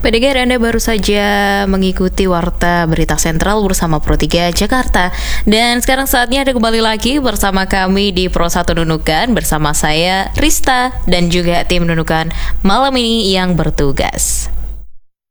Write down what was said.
Pendengar, Anda baru saja mengikuti Warta Berita Sentral bersama Pro3 Jakarta. Dan sekarang saatnya Anda kembali lagi bersama kami di Pro 1 Nunukan, bersama saya Rista dan juga tim Nunukan malam ini yang bertugas.